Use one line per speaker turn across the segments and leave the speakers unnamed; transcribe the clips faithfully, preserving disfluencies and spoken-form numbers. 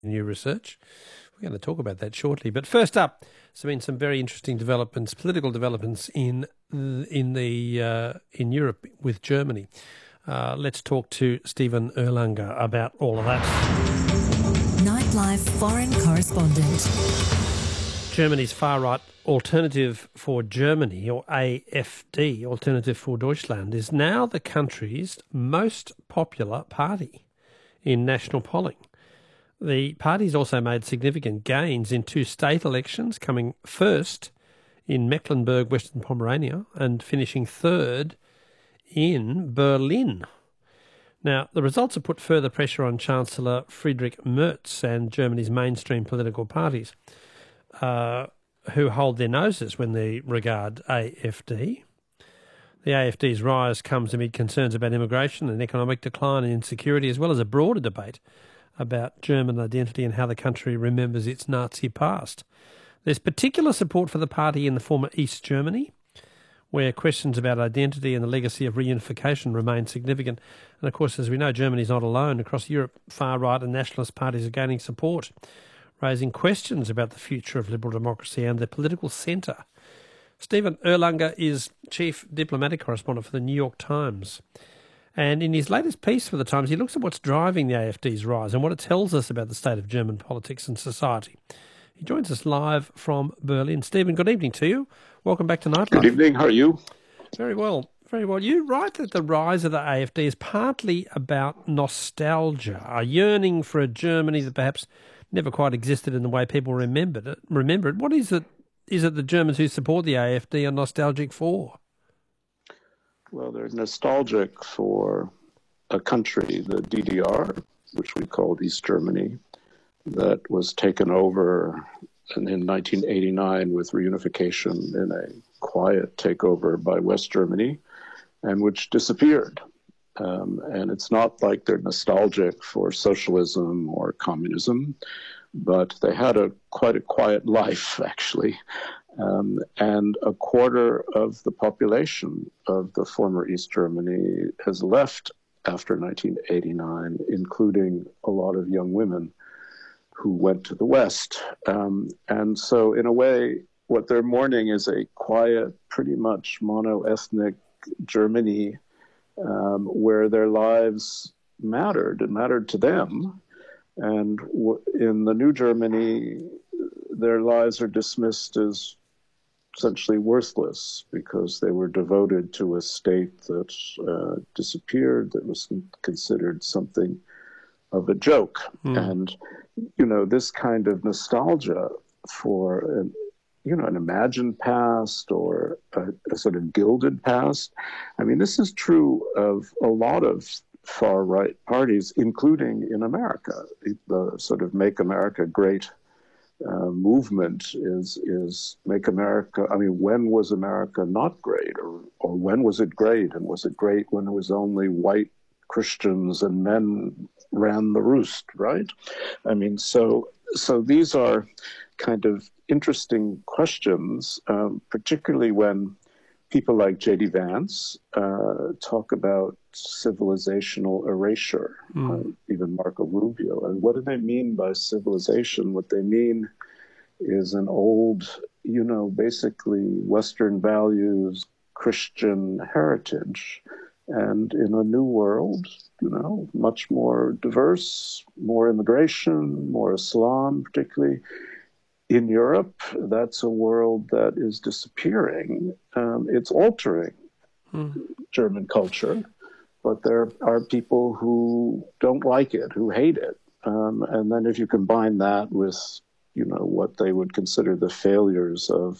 new research. We're going to talk about that shortly. But first up, there's been some very interesting developments, political developments in in the uh, in Europe with Germany. Uh, let's talk to Stephen Erlanger about all of that.
Nightlife Foreign Correspondent.
Germany's far-right Alternative for Germany, or A F D, Alternative for Deutschland, is now the country's most popular party in national polling. The party's also made significant gains in two state elections, coming first in Mecklenburg, Western Pomerania, and finishing third in Berlin. Now, the results have put further pressure on Chancellor Friedrich Merz and Germany's mainstream political parties, uh, who hold their noses when they regard A F D. The A F D's rise comes amid concerns about immigration and economic decline and insecurity, as well as a broader debate about German identity and how the country remembers its Nazi past. There's particular support for the party in the former East Germany, where questions about identity and the legacy of reunification remain significant. And of course, as we know, Germany's not alone. Across Europe, far-right and nationalist parties are gaining support, raising questions about the future of liberal democracy and the political centre. Stephen Erlanger is chief diplomatic correspondent for the New York Times. And in his latest piece for the Times, he looks at what's driving the A F D's rise and what it tells us about the state of German politics and society. He joins us live from Berlin. Stephen, good evening to you. Welcome back to Nightlife.
Good evening. How are you?
Very well. Very well. You write that the rise of the A F D is partly about nostalgia, a yearning for a Germany that perhaps never quite existed in the way people remembered it. Remember it. What is it? Is it the Germans who support the A F D are nostalgic for?
Well, they're nostalgic for a country, the D D R, which we called East Germany, that was taken over in nineteen eighty-nine with reunification in a quiet takeover by West Germany, and which disappeared. Um, and it's not like they're nostalgic for socialism or communism, but they had a quite a quiet life, actually. Um, and a quarter of the population of the former East Germany has left after nineteen eighty-nine, including a lot of young women who went to the West. Um, and so in a way, what they're mourning is a quiet, pretty much mono-ethnic Germany um, where their lives mattered. It mattered to them. And w- in the new Germany, their lives are dismissed as essentially worthless because they were devoted to a state that uh, disappeared, that was considered something of a joke. Mm. And, you know, this kind of nostalgia for, an, you know, an imagined past or a, a sort of gilded past. I mean, this is true of a lot of far-right parties, including in America. The sort of Make America Great Uh, movement is is make America. I mean, when was America not great, or or when was it great? And was it great when it was only white Christians and men ran the roost? Right? I mean, so so these are kind of interesting questions, um, particularly when people like J D Vance uh, talk about civilizational erasure, mm. uh, even Marco Rubio. And what do they mean by civilization? What they mean is an old, you know, basically Western values, Christian heritage. And in a new world, you know, much more diverse, more immigration, more Islam, particularly. In Europe, that's a world that is disappearing. Um, it's altering mm. German culture, but there are people who don't like it, who hate it. Um, and then if you combine that with, you know, what they would consider the failures of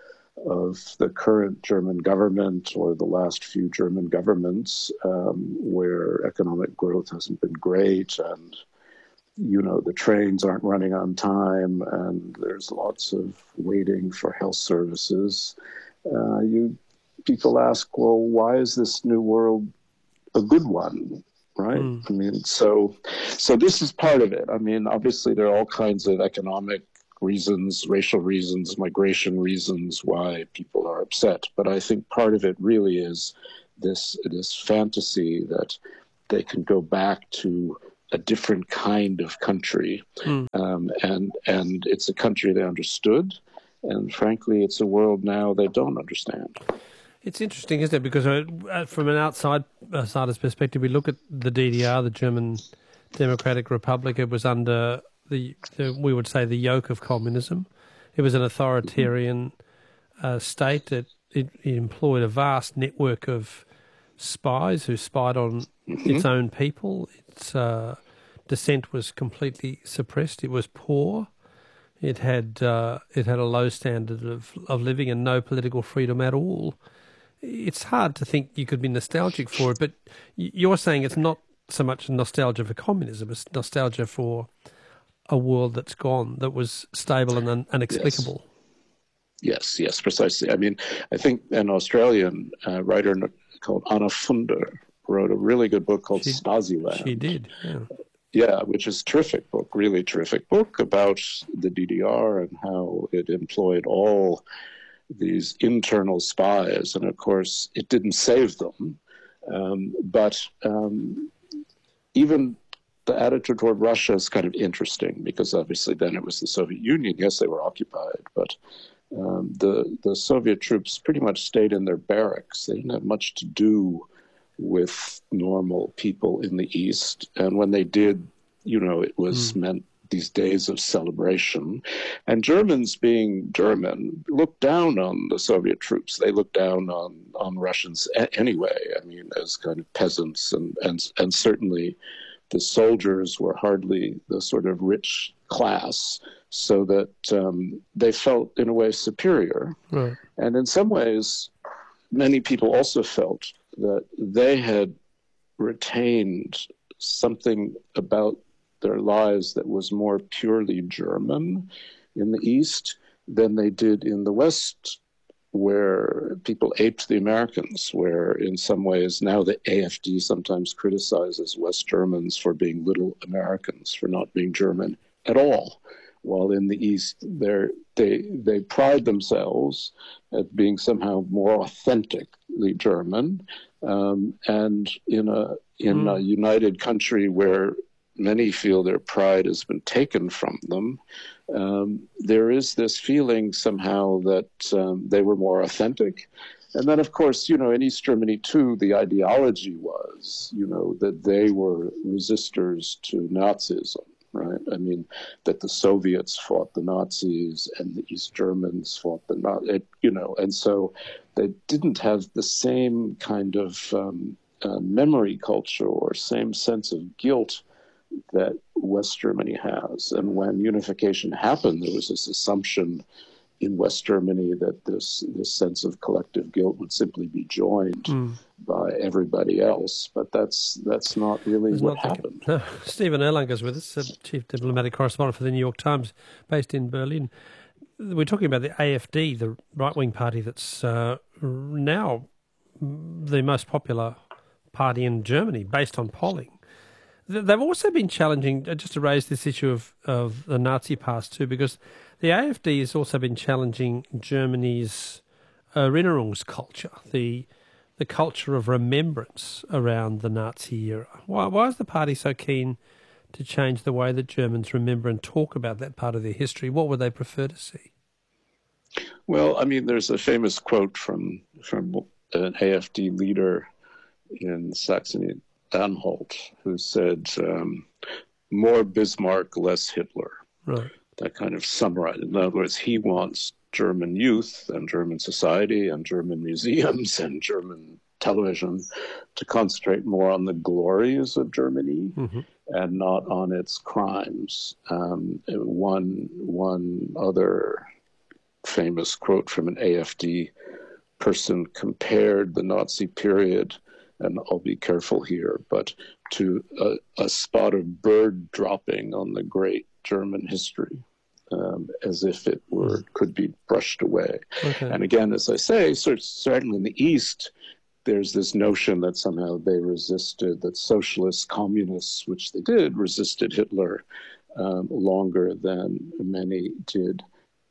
of the current German government or the last few German governments, um, where economic growth hasn't been great and you know, the trains aren't running on time and there's lots of waiting for health services. Uh, you people ask, well, why is this new world a good one, right? Mm. I mean, so so this is part of it. I mean, obviously there are all kinds of economic reasons, racial reasons, migration reasons why people are upset. But I think part of it really is this this fantasy that they can go back to a different kind of country,
Mm.
um, and and it's a country they understood, and frankly, it's a world now they don't understand.
It's interesting, isn't it? Because uh, from an outside outsider's perspective, we look at the D D R, the German Democratic Republic. It was under the, the we would say, the yoke of communism. It was an authoritarian uh, state that it, it employed a vast network of spies who spied on mm-hmm. its own people. Its uh, dissent was completely suppressed. It was poor. It had uh, it had a low standard of, of living and no political freedom at all. It's hard to think you could be nostalgic for it, but you're saying it's not so much nostalgia for communism, it's nostalgia for a world that's gone, that was stable and un- unexplicable.
Yes. yes, yes, precisely. I mean, I think an Australian uh, writer called Anna Funder wrote a really good book called
she,
Stasiland.
She did, yeah.
Yeah, which is a terrific book, really terrific book about the D D R and how it employed all these internal spies. And of course, it didn't save them. Um, but um, even the attitude toward Russia is kind of interesting because obviously then it was the Soviet Union. Yes, they were occupied, but um, the, the Soviet troops pretty much stayed in their barracks. They didn't have much to do with normal people in the East. And when they did, you know, it was mm. meant these days of celebration. And Germans, being German, looked down on the Soviet troops. They looked down on, on Russians a- anyway, I mean, as kind of peasants. And, and, and certainly the soldiers were hardly the sort of rich class, so that um, they felt, in a way, superior. Right. And in some ways, many people also felt that they had retained something about their lives that was more purely German in the East than they did in the West, where people aped the Americans, where in some ways now the A F D sometimes criticizes West Germans for being little Americans, for not being German at all, while in the East they're, they they pride themselves at being somehow more authentically German, um, and in a in mm. a united country where many feel their pride has been taken from them, um, there is this feeling somehow that um, they were more authentic. And then, of course, you know, in East Germany, too, the ideology was, you know, that they were resistors to Nazism, right? I mean, that the Soviets fought the Nazis and the East Germans fought the Nazis, you know, and so they didn't have the same kind of um, uh, memory culture or same sense of guilt that West Germany has. And when unification happened, there was this assumption in West Germany that this, this sense of collective guilt would simply be joined mm. by everybody else. But that's that's not really There's what not happened.
No. Stephen Erlanger is with us, uh, Chief Diplomatic Correspondent for the New York Times, based in Berlin. We're talking about the A F D, the right-wing party that's uh, now the most popular party in Germany, based on polling. They've also been challenging, just to raise this issue of, of the Nazi past too, because the A F D has also been challenging Germany's Erinnerungskultur, the the culture of remembrance around the Nazi era. Why, why is the party so keen to change the way that Germans remember and talk about that part of their history? What would they prefer to see?
Well, I mean, there's a famous quote from from an A F D leader in Saxony, Anhalt, who said, um, more Bismarck, less Hitler.
Right.
That kind of summarized. In other words, he wants German youth and German society and German museums and German television to concentrate more on the glories of Germany mm-hmm. and not on its crimes. Um, one, one other famous quote from an A F D person compared the Nazi period, and I'll be careful here, but to a, a spot of bird dropping on the great German history, um, as if it were could be brushed away. Okay. And again, as I say, certainly in the East, there's this notion that somehow they resisted, that socialists, communists, which they did, resisted Hitler um, longer than many did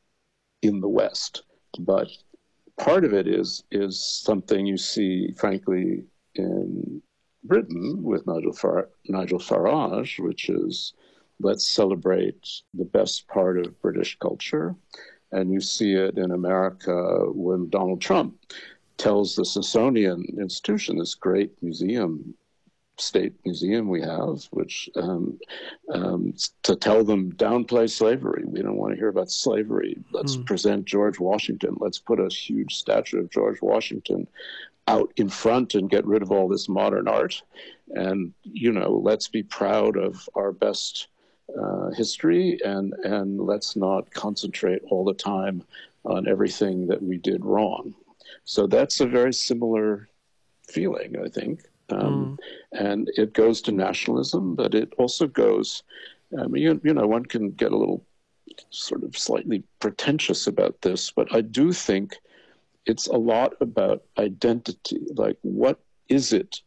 in the West. But part of it is is something you see, frankly, in Britain with Nigel, Far- Nigel Farage, which is let's celebrate the best part of British culture. And you see it in America when Donald Trump tells the Smithsonian Institution, this great museum, state museum we have, which um, um, to tell them downplay slavery. We don't want to hear about slavery. Let's mm. present George Washington. Let's put a huge statue of George Washington out in front and get rid of all this modern art. And, you know, let's be proud of our best uh, history and, and let's not concentrate all the time on everything that we did wrong. So that's a very similar feeling, I think. Um, mm. And it goes to nationalism, but it also goes, I mean, you, you know, one can get a little sort of slightly pretentious about this, but I do think it's a lot about identity. Like, what is it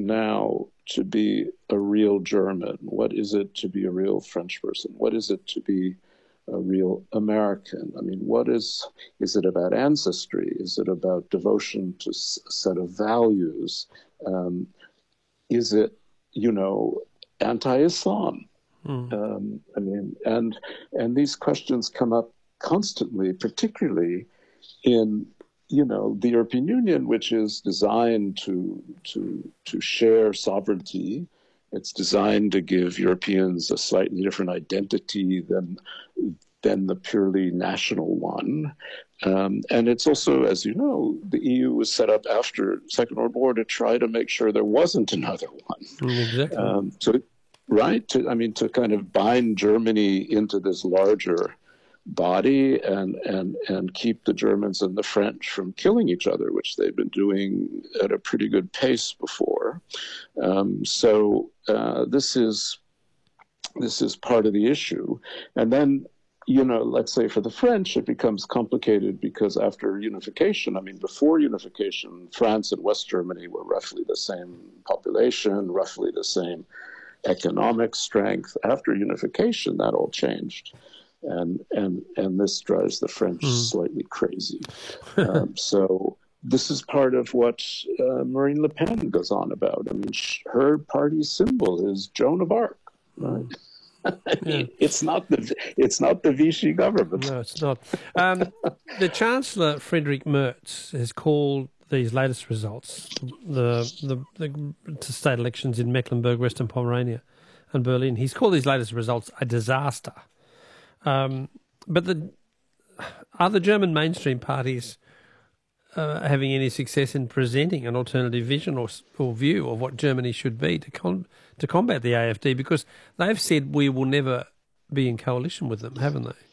now to be a real German? What is it to be a real French person? What is it to be a real American? I mean, what is, is it about ancestry? Is it about devotion to a set of values? Um, is it, you know, anti-Islam? Mm. Um, I mean, and and these questions come up constantly, particularly in, you know, the European Union, which is designed to to to share sovereignty. It's designed to give Europeans a slightly different identity than than the purely national one. Um, and it's also, as you know, the E U was set up after the Second World War to try to make sure there wasn't another one.
Exactly.
Um, so, right? To, I mean, to kind of bind Germany into this larger body and, and, and keep the Germans and the French from killing each other, which they've been doing at a pretty good pace before. Um, so uh, this is this is part of the issue. And then, you know, let's say for the French, it becomes complicated because after unification, I mean, before unification, France and West Germany were roughly the same population, roughly the same economic strength. After unification, that all changed. And and and this drives the French mm. slightly crazy. um, so this is part of what uh, Marine Le Pen goes on about. I mean, her party symbol is Joan of Arc, right? Mm. I mean, yeah. It's not the it's not the Vichy government.
No, it's not. Um, the Chancellor Friedrich Merz has called these latest results, the the, the state elections in Mecklenburg, Western Pomerania, and Berlin. He's called these latest results a disaster. Um, but the are the German mainstream parties uh, having any success in presenting an alternative vision or or view of what Germany should be to con- to combat the A F D? Because they've said we will never be in coalition with them, haven't they?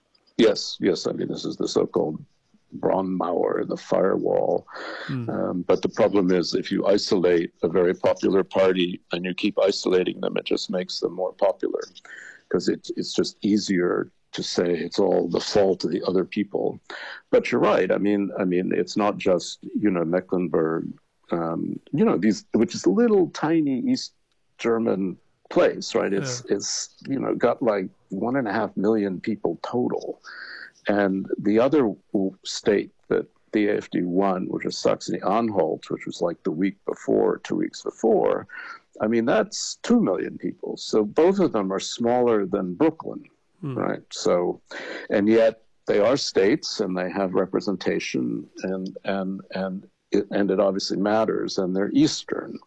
Yes, yes. I mean, this is the so-called Braun Mauer, the firewall. Mm. Um, but the problem is, if you isolate a very popular party and you keep isolating them, it just makes them more popular, because it, it's just easier to say it's all the fault of the other people. But you're right. I mean, I mean, it's not just, you know, Mecklenburg, um, you know, these, which is a little tiny East German place, right? It's, yeah. it's, you know, got like one and a half million people total. And the other state that the A F D won, which is Saxony-Anhalt, which was like the week before, two weeks before, I mean, that's two million people. So both of them are smaller than Brooklyn, mm. right? So, and yet they are states and they have representation, and and and it, and it obviously matters, and they're Eastern.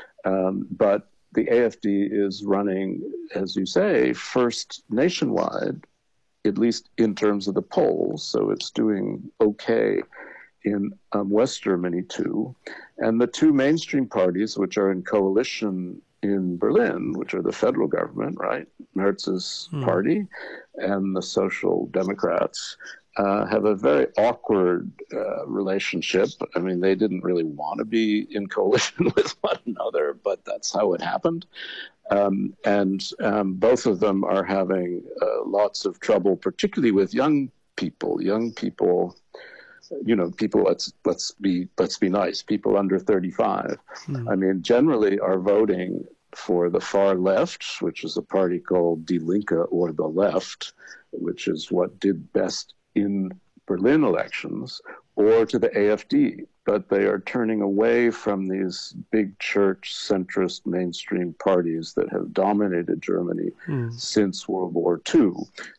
Um, but the A F D is running, as you say, first nationwide, at least in terms of the polls. So it's doing okay in um, West Germany too. And the two mainstream parties, which are in coalition in Berlin, which are the federal government, right? Merz's mm. party and the Social Democrats, uh, have a very awkward uh, relationship. I mean, they didn't really want to be in coalition with one another, but that's how it happened. Um, and um, both of them are having uh, lots of trouble, particularly with young people. Young people, you know, people. Let's let's be let's be nice. People under thirty-five. Mm. I mean, generally are voting for the far left, which is a party called Die Linke, or the Left, which is what did best in Berlin elections, or to the A F D. but they are turning away from these big church centrist mainstream parties that have dominated Germany mm. since World War Two.